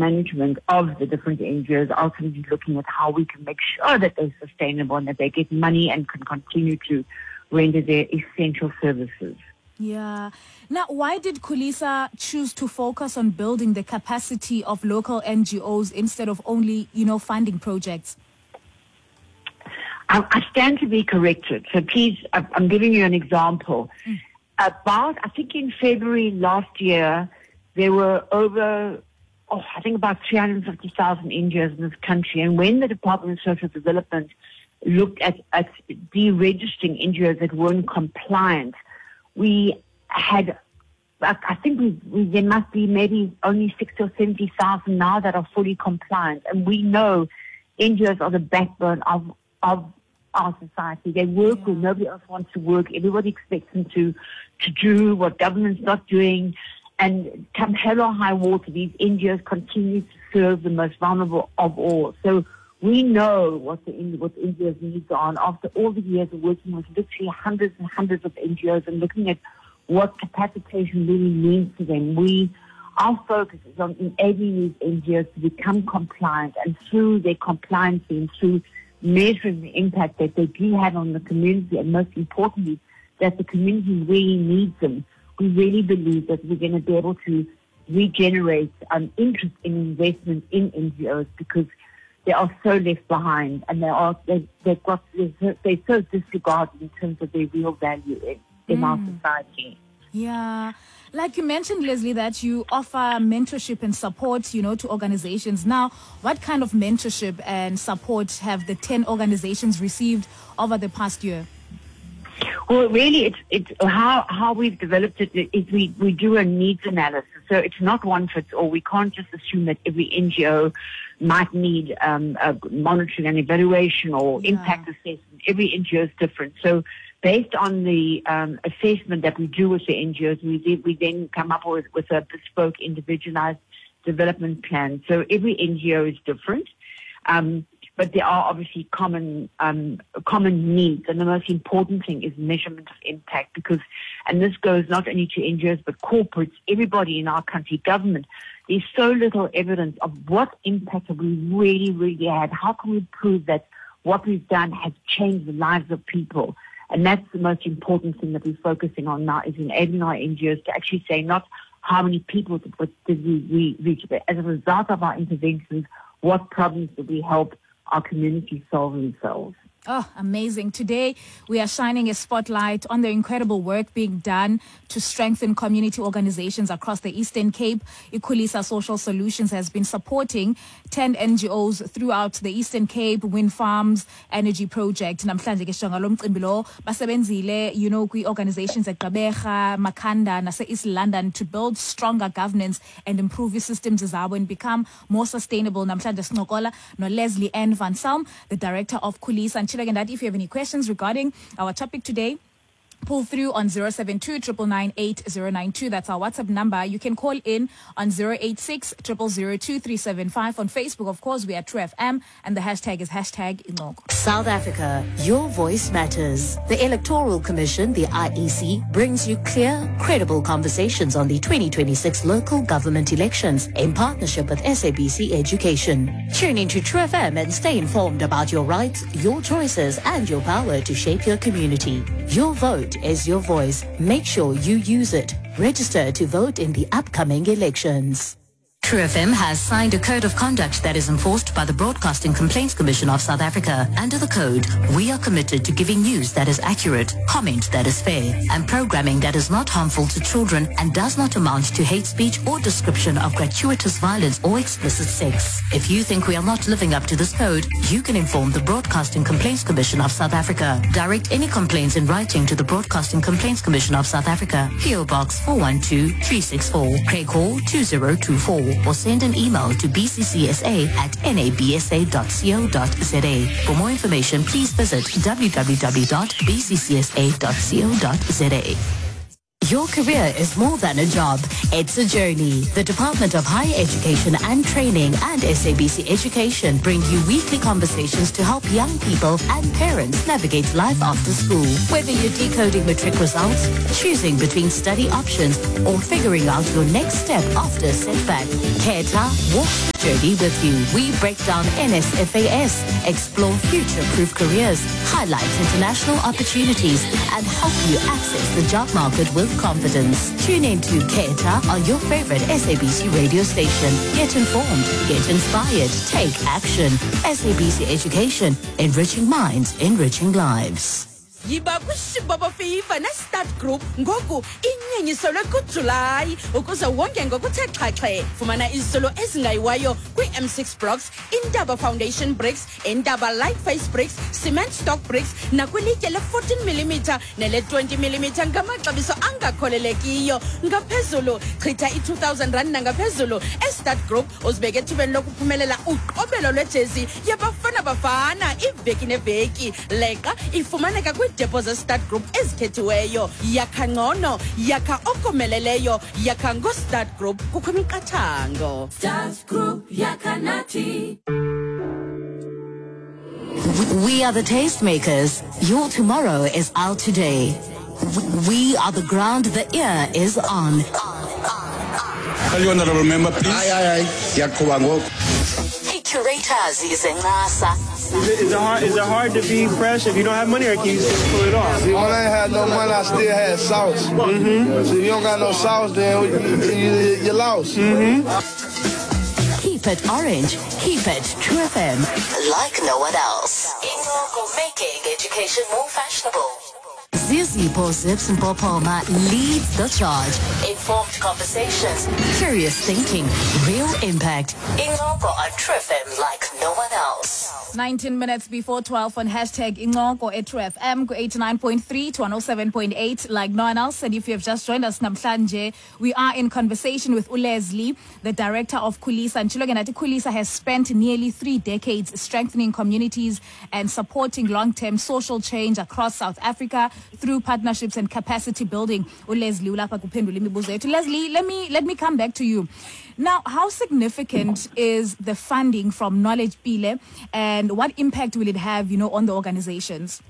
management of the different NGOs, ultimately looking at how we can make sure that they're sustainable and that they get money and can continue to render their essential services. Yeah. Now, why did Khulisa choose to focus on building the capacity of local NGOs instead of only, funding projects? I stand to be corrected. So please, I'm giving you an example. I think in February last year, there were about 350,000 NGOs in this country. And when the Department of Social Development looked at deregistering NGOs that weren't compliant, we had, I think there must be maybe only 60 or 70,000 now that are fully compliant. And we know NGOs are the backbone of our society. They work where nobody else wants to work. Everybody expects them to do what government's not doing. And come hell or high water, these NGOs continue to serve the most vulnerable of all. So we know what NGOs needs are. And after all the years of working with literally hundreds and hundreds of NGOs and looking at what capacitation really means to them, our focus is on enabling these NGOs to become compliant, and through their compliance and through measuring the impact that they do have on the community, and most importantly, that the community really needs them, we really believe that we're going to be able to regenerate interest in investment in NGOs, because they are so left behind and they're so disregarded in terms of their real value in our society. Yeah. Like you mentioned, Leslie, that you offer mentorship and support, to organizations. Now, what kind of mentorship and support have the 10 organizations received over the past year? Well, really, it's how we've developed it is we do a needs analysis. So it's not one fits all. We can't just assume that every NGO might need a monitoring and evaluation or impact assessment. Every NGO is different. So based on the assessment that we do with the NGOs, we then come up with a bespoke, individualized development plan. So every NGO is different. But there are obviously common needs, and the most important thing is measurement of impact, and this goes not only to NGOs but corporates, everybody in our country, government. There's so little evidence of what impact have we really, really had. How can we prove that what we've done has changed the lives of people? And that's the most important thing that we're focusing on now, is enabling our NGOs to actually say not how many people did we reach, but as a result of our interventions, what problems did we help our community solve themselves. Oh, amazing. Today, we are shining a spotlight on the incredible work being done to strengthen community organizations across the Eastern Cape. Khulisa Social Solutions has been supporting 10 NGOs throughout the Eastern Cape, Wind Farms Energy Project. Namhlanje ke shanga lo mcimbi lo basebenzile, kwi-organizations like Gqeberha, Makhanda, nase East London to build stronger governance and improve systems zabo and become more sustainable. Namhlanje sincokola no Leslie Ann Van Salm, the director of Khulisa. And again, that if you have any questions regarding our topic today, pull through on 072 999 8092. That's our WhatsApp number. You can call in on 086 002 375. On Facebook, of course, we are True FM, and the hashtag is #Inoko. South Africa, your voice matters. The Electoral Commission, the IEC, brings you clear, credible conversations on the 2026 local government elections in partnership with SABC Education. Tune into True FM and stay informed about your rights, your choices, and your power to shape your community. Your vote is your voice. Make sure you use it. Register to vote in the upcoming elections. True FM has signed a code of conduct that is enforced by the Broadcasting Complaints Commission of South Africa. Under the code, we are committed to giving news that is accurate, comment that is fair, and programming that is not harmful to children and does not amount to hate speech or description of gratuitous violence or explicit sex. If you think we are not living up to this code, you can inform the Broadcasting Complaints Commission of South Africa. Direct any complaints in writing to the Broadcasting Complaints Commission of South Africa, PO Box 412364, Craig Hall 2024. Or send an email to bccsa@nabsa.co.za. For more information, please visit www.bccsa.co.za. Your career is more than a job. It's a journey. The Department of Higher Education and Training and SABC Education bring you weekly conversations to help young people and parents navigate life after school. Whether you're decoding matric results, choosing between study options, or figuring out your next step after a setback, Keta walks journey with you. We break down NSFAS, explore future-proof careers, highlight international opportunities, and help you access the job market with confidence. Tune in to Keta on your favorite SABC radio station. Get informed, get inspired, take action. SABC Education, enriching minds, enriching lives. Yiba kushibaba FIFA na Start Group ngoku inyenyiselwe kuJuly ukuze wonke ngokuthe xhaxhe. Fumana izisolo ezingayiwayo kwi-M6 blocks, Indaba Foundation bricks, Indaba light face bricks, cement stock bricks nakwilitye le-14mm nele-20mm ngamaxabiso angakholelekiyo. Ngaphezulu chitha i-2,000 nangaphezulu eStart Group uzibeke ethubeni lokuphumelela uqobelo lwejezi yabafana bafana iveki neveki. Leqa ifumaneka deposit Start Group ezikhethiweyo. Yakha ngcono, yakha okomeleleyo, yakha ngo-Start Group kukho imiqathango. Start Group, yakha nathi. We are the tastemakers. Your tomorrow is our today. We are the ground the ear is on. Tell you honorable member, please. Hey, curators, is Is it hard to be fresh if you don't have money, or can you still pull it off? See, when I ain't had no money, I still had sauce. Mm-hmm. So if you don't got no sauce, then you lost. Mm-hmm. Keep it orange. Keep it True FM. Like no one else. Ingoko making education more fashionable. Zizipo Zips and Popoma leads the charge. Informed conversations, curious thinking, real impact. Ingoko on True FM like no one else. 19 minutes before 12 on hashtag Ingoko at True FM, 89.3 to 107.8 like no one else. And if you have just joined us, namhlanje, we are in conversation with uLeslie, the director of Khulisa. And Chilogenati Khulisa has spent nearly 3 decades strengthening communities and supporting long-term social change across South Africa through partnerships and capacity building. uLeslie ulapha kuphendula imibuzo yethu. Leslie, let me come back to you. Now, how significant is the funding from Knowledge Pile, and what impact will it have, on the organizations?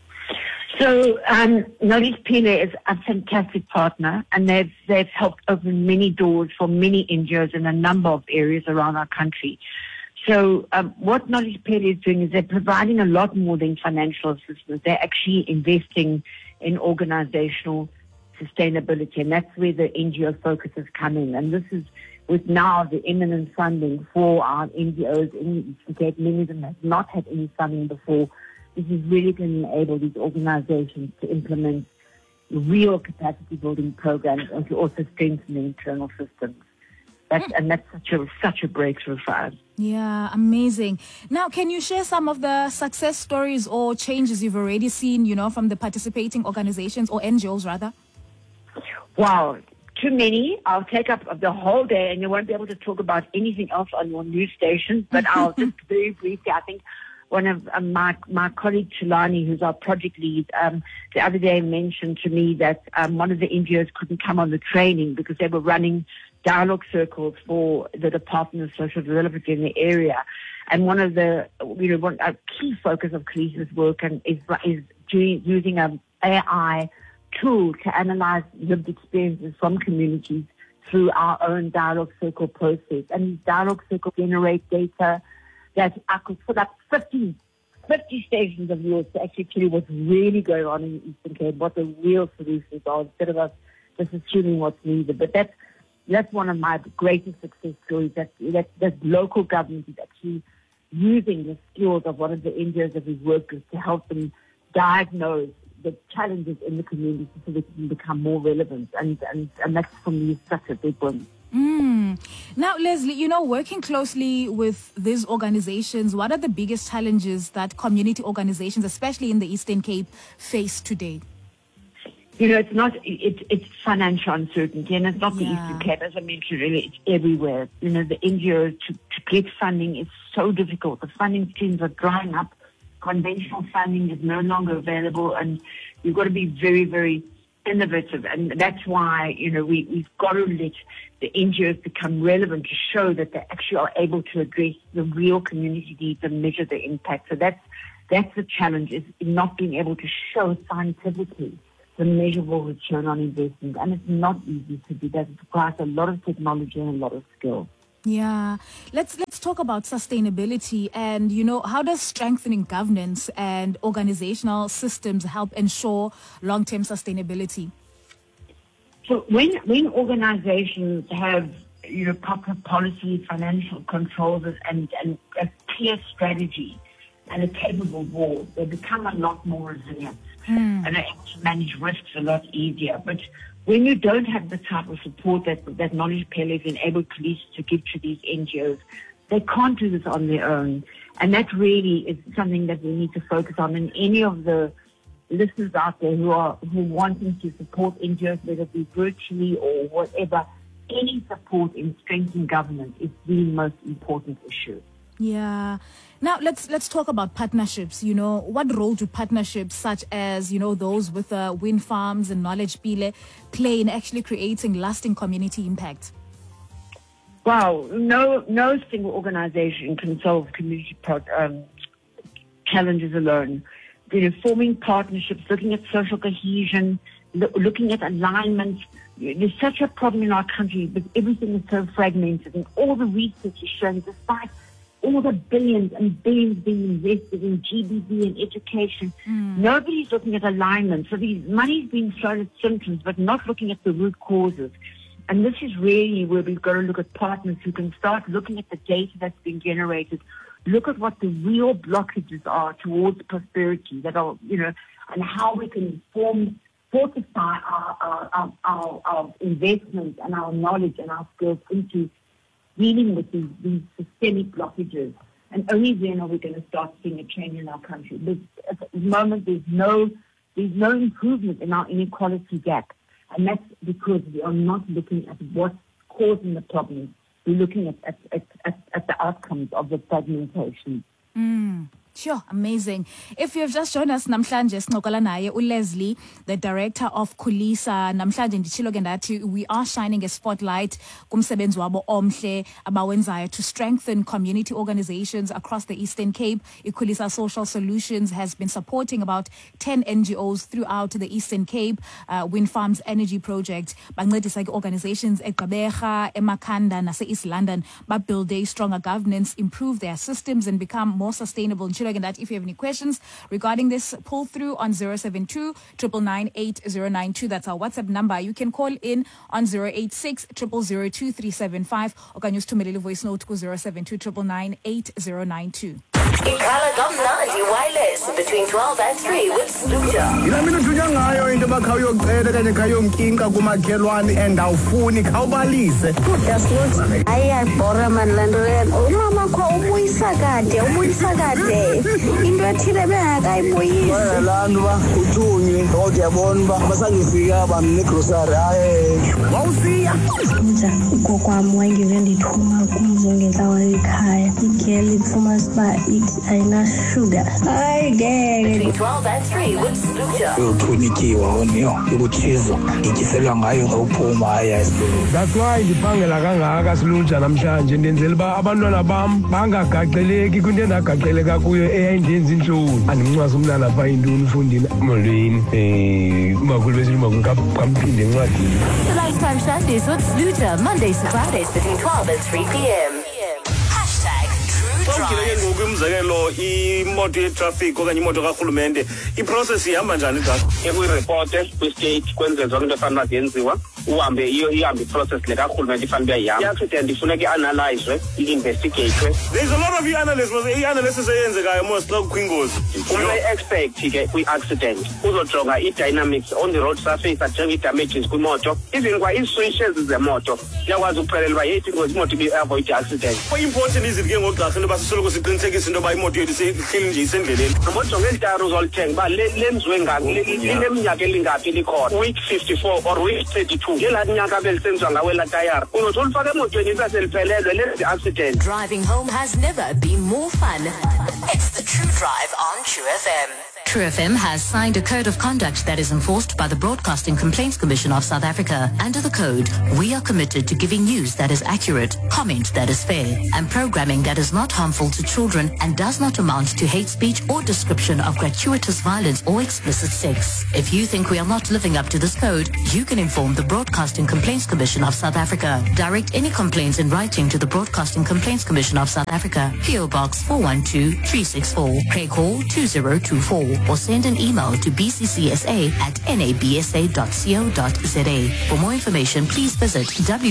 So, Knowledge Pile is a fantastic partner, and they've helped open many doors for many NGOs in a number of areas around our country. So, what Knowledge Pile is doing is they're providing a lot more than financial assistance. They're actually investing in organizational sustainability, and that's where the NGO focus is coming. And this is with now the imminent funding for our NGOs in the Eastern Cape. Many of them have not had any funding before. This is really going to enable these organizations to implement real capacity building programs and to also strengthen the internal systems. That's such a breakthrough for us. Yeah, amazing. Now, can you share some of the success stories or changes you've already seen, from the participating organizations or NGOs rather? Wow. Too many. I'll take up the whole day and you won't be able to talk about anything else on your news stations, but I'll just very briefly, I think one of my colleague Chilani, who's our project lead, the other day mentioned to me that one of the NGOs couldn't come on the training because they were running dialogue circles for the Department of Social Development in the area. And one of the, a key focus of Khalisa's work is using an AI tool to analyze lived experiences from communities through our own dialogue circle process. And these dialogue circles generate data that I could put up 50 stations of yours to actually tell you what's really going on in the Eastern Cape, what the real solutions are, instead of us just assuming what's needed. But that's one of my greatest success stories, that local government is actually using the skills of one of the NGOs that we've worked with to help them diagnose the challenges in the community so they can become more relevant. And that's, for me, such a big one. Now, Leslie, working closely with these organizations, what are the biggest challenges that community organizations, especially in the Eastern Cape, face today? It's financial uncertainty, and it's not the Eastern Cape, as I mentioned earlier, it's everywhere. The NGOs to get funding is so difficult. The funding streams are drying up. Conventional funding is no longer available, and you've got to be very, very innovative. And that's why, we've got to let the NGOs become relevant to show that they actually are able to address the real community needs and measure the impact. So that's the challenge, is not being able to show scientifically the measurable return on investment. And it's not easy to do that. It requires a lot of technology and a lot of skill. Yeah. Let's talk about sustainability and, how does strengthening governance and organizational systems help ensure long-term sustainability? So when organizations have, proper policy, financial controls and a clear strategy and a capable board, they become a lot more resilient and they actually manage risks a lot easier. But when you don't have the type of support that Knowledge PLA has enabled police to give to these NGOs, they can't do this on their own. And that really is something that we need to focus on. And any of the listeners out there who are wanting to support NGOs, whether it be virtually or whatever, any support in strengthening governance is the most important issue. Yeah. Now let's talk about partnerships. What role do partnerships such as those with wind farms and Knowledge PLA play in actually creating lasting community impact? Wow, no single organization can solve community challenges alone. Forming partnerships, looking at social cohesion, looking at alignment. There's such a problem in our country, but everything is so fragmented, and all the research is showing, despite all the billions and billions being invested in GBV and education, nobody's looking at alignment. So these money's being thrown at symptoms, but not looking at the root causes. And this is really where we've got to look at partners who can start looking at the data that's being generated, look at what the real blockages are towards prosperity that are, and how we can fortify our investments and our knowledge and our skills into dealing with these systemic blockages. And only then are we going to start seeing a change in our country. But at the moment, there's no improvement in our inequality gap. And that's because we are not looking at what's causing the problem. We're looking at the outcomes of the fragmentation. Sure, amazing. If you've just joined us namhlanje sincokola naye uLeslie, the director of Khulisa. Namhlanje nditshilo ke ndathi we are shining a spotlight kumsebenzi wabo omhle abawenzayo to strengthen community organizations across the Eastern Cape. Khulisa Social Solutions has been supporting about 10 NGOs throughout the Eastern Cape. Wind Farms Energy Project bancedisa ke organizations eGqeberha, eMakhanda nase East London build a stronger governance, improve their systems and become more sustainable. And that if you have any questions regarding this, pull through on 072 999 8092. That's our WhatsApp number. You can call in on 086 000 2375 or can use to mail a voice note to 072 999 8092. Ikhala kamnandi wireless between 12 and 3 with Sluja. Mina thunya ngayo into bakhayoqeda kanye khayomkinka kumakhelwane and awufuni khawubalise. Yasluja ayayibhora manlando umama kho ubuyisa kade into ethile bengakayibuyisi lantu ba uthunye ngiyabona ba basangifika bamne grocery wawusiya ugokwami wayengeke ndithuma kumzongela ekhaya igeli ifuma siba ayinashuga between 12 and 3 with Sluja. uthunikiwe woniyo ukuthizo ngiselwa ngayo ngawuphuma haya that's why ndiphangela kangaka Sluja namhlanje ndenzela ba abantwana bam bangagaqeleki kwinto endagaqeleka kuyo eyayindenza inhloni andimncwasa umntana pha intoni ufundile molweni umakhulu besilumakhulu kamphinde encwadini. Lifetime Sundays with Sluja, Mondays to Fridays between 12 and 3 p.m. Ngile ngoku umzekelo imoto yetraffic okanye imoto karhulumente iprocess ihamba njani ngaso ekuyireporte kwi-state kwenziwe zonke into efanele yenziwa uhambe ihambe iprocess le karhulumente ifanele uyayihamba i-accident ifuneka i-analyzwe i-investigatwe. There's a lot of i-analysis eyenzekayo most xa kukho ingozi. Une-expect ke kwi-accident uzojonga i-dynamics on the road surface ajonge i-damages kwimoto even kwa ii-switches zemoto iyakwazi ukuphelela uba yethi ingozi imoto ibe-avoid i-accident. Important is it ke ngogqirha into basoloko siqinisekisa into yoba imoto yethu ihleli nje isendleleni. Ngojonga iitayari uzolithenga uba lenziwe ngani lineminyaka elingaphi likhona week 54 or week 32 ngelaa nyaka belisenziwa ngawe laa tayari unothi ulifake emotweni isaseliphelelwe lenze accident. Driving home has never been more fun. It's the True Drive on True FM. True FM has signed a code of conduct that is enforced by the Broadcasting Complaints Commission of South Africa. Under the code, we are committed to giving news that is accurate, comment that is fair, and programming that is not harmful to children and does not amount to hate speech or description of gratuitous violence or explicit sex. If you think we are not living up to this code, you can inform the Broadcasting Complaints Commission of South Africa. Direct any complaints in writing to the Broadcasting Complaints Commission of South Africa, PO Box 412364, Craig Hall 2024, or send an email to bccsa@nabsa.co.za. For more information, please visit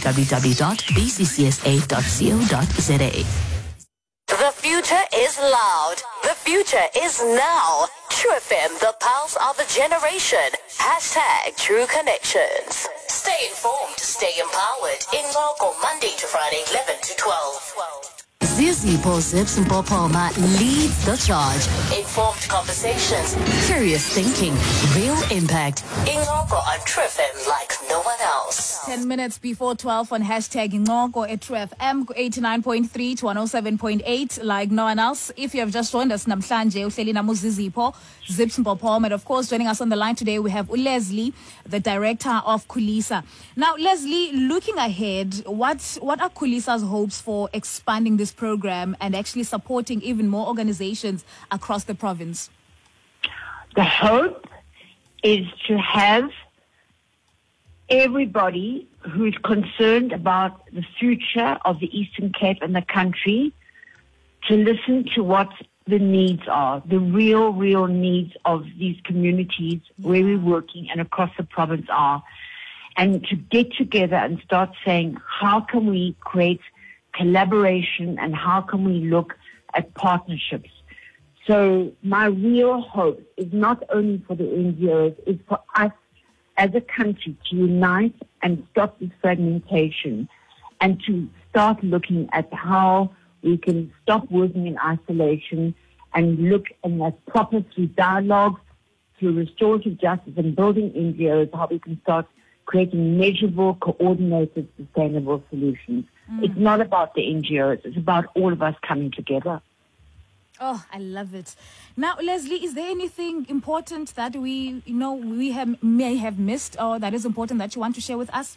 www.bccsa.co.za. The future is loud. The future is now. True FM, the pulse of a generation. #True Connections. Stay informed, stay empowered. In local Monday to Friday, 11 to 12. Zizipho Zipsmpopoma leads the charge. Informed conversations, curious thinking, real impact. Ingoko on True FM like no one else. 10 minutes before 12 on #Ingoko at True FM 89.3 to 107.8 like no one else. If you have just joined us, namhlanje uhleli namu Zizipho Zipsmpopoma, and of course joining us on the line today we have Leslie, the director of Khulisa. Now Leslie, looking ahead, what are Khulisa's hopes for expanding this program and actually supporting even more organizations across the province? The hope is to have everybody who's concerned about the future of the Eastern Cape and the country to listen to what the needs are, the real needs of these communities where we're working and across the province are, and to get together and start saying, how can we create collaboration and how can we look at partnerships? So my real hope is not only for the NGOs, it's for us as a country to unite and stop this fragmentation and to start looking at how we can stop working in isolation and look at proper through dialogue, through restorative justice and building NGOs, how we can start creating measurable, coordinated, sustainable solutions. It's not about the NGOs, it's about all of us coming together. Oh, I love it. Now, Leslie, is there anything important that we may have missed or that is important that you want to share with us?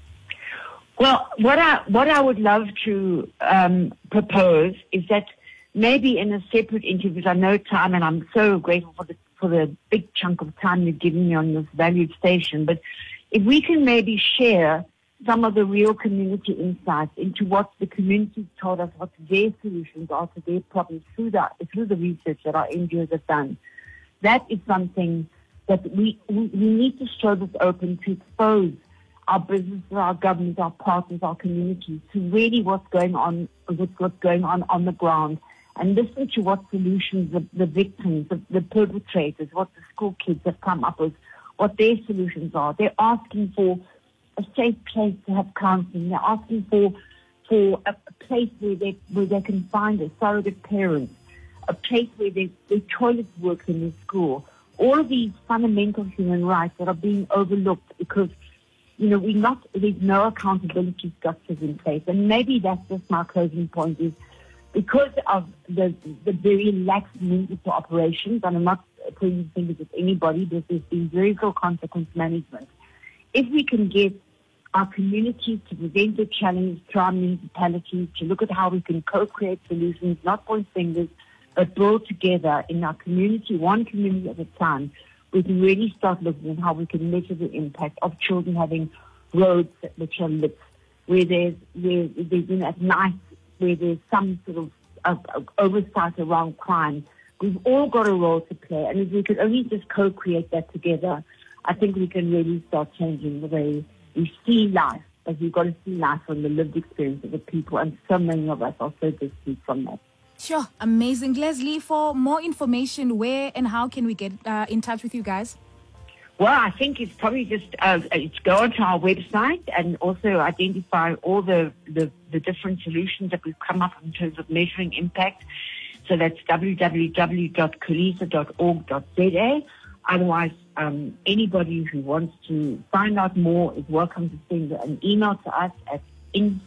Well, what I would love to propose is that maybe in a separate interview, because I know time and I'm so grateful for the big chunk of time you've given me on this valued station, but if we can maybe share some of the real community insights into what the communities told us, what their solutions are to their problems through the research that our NGOs have done. That is something that we need to show this open to expose our businesses, our governments, our partners, our communities to really what's going on the ground, and listen to what solutions the victims, the perpetrators, what the school kids have come up with, what their solutions are. They're asking for a safe place to have counseling. They're asking for a place where they can find a surrogate parent, a place where their toilets work in their school. All of these fundamental human rights that are being overlooked because there's no accountability structures in place. And maybe that's just my closing point, is because of the very lax municipal operations, and I'm not pointing fingers at anybody, there's been very little consequence management. If we can get our communities to present the challenge to our municipalities, to look at how we can co-create solutions, not point fingers, but build together in our community, one community at a time, we can really start looking at how we can measure the impact of children having roads which are lit, where there's at night, where there's some sort of oversight around crime. We've all got a role to play, and if we could only just co-create that together, I think we can really start changing the way we see life, as we've got to see life from the lived experience of the people, and so many of us are so distant from that. Sure, amazing. Leslie, for more information, where and how can we get in touch with you guys? Well, I think it's probably just go onto our website and also identify all the different solutions that we've come up in terms of measuring impact. So that's www.khulisa.org.za. Otherwise, anybody who wants to find out more is welcome to send an email to us at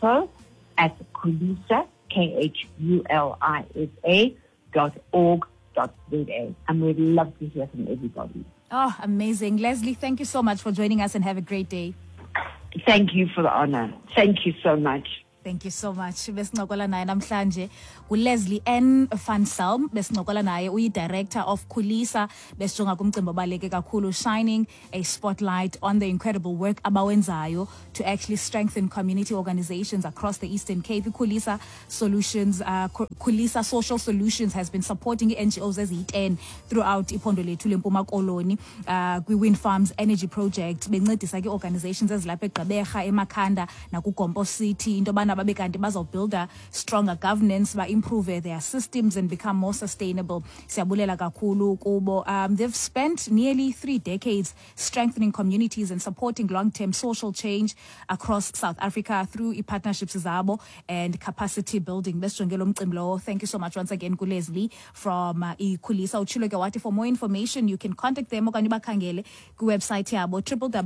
info@khulisa.org.za. Khulisa.za. And we'd love to hear from everybody. Oh, amazing. Leslie, thank you so much for joining us and have a great day. Thank you for the honor. Thank you so much. Thank you so much. Besincokola naye namhlanje uLeslie N Van Salm, besincokola naye uyi-director of Khulisa, besijonga kumcimbi obaluleke kakhulu, shining a spotlight on the incredible work abawenzayo to actually strengthen community organizations across the Eastern Cape. Khulisa Solutions, Khulisa Social Solutions has been supporting NGOs eziyi-10 throughout iphondo lethu leMpuma Koloni, kwi-wind farms energy project, bencedisa ke-organizations ezilapha eGqeberha, eMakhanda nakuGompo City, into yobana babe kanti bazobuilda stronger governance, improve their systems and become more sustainable. Siyabulela kakhulu kubo. They've spent nearly 3 decades strengthening communities and supporting long-term social change across South Africa through partnerships zabo and capacity building. Thank you so much once again, Leslie from Khulisa. Uchileke wati, for more information you can contact them okanye bakhangele ku website yabo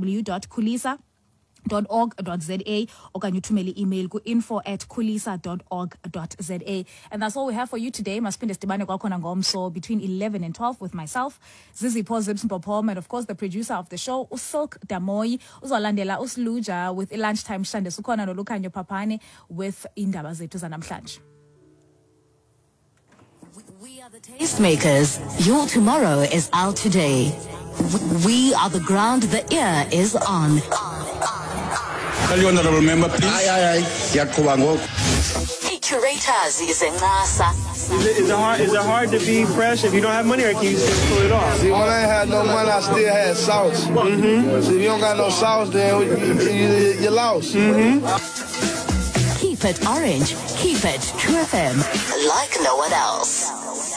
www.khulisa.org.za okanye uthumele email ku info@khulisa.org.za. And that's all we have for you today. Masiphinde sidibane kwakhona ngomso between 11 and 12 with myself, Zizipho Zipsmpopom, and of course the producer of the show, Usilk Damoy. Uzolandela uSluja with lunchtime shande, sukhona noLukhanyo Papane with indaba zethu zanamhlanje. We are the tastemakers. Your tomorrow is out today. We are the ground the ear is on. Tell you, honorable member, please. Curators is in NASA. Is it hard to be fresh if you don't have money, or can you still pull it off? See, when I ain't had no money, I still had sauce. Mm-hmm. So if you don't got no sauce, then you lost. Mm-hmm. Keep it orange. Keep it True FM like no one else.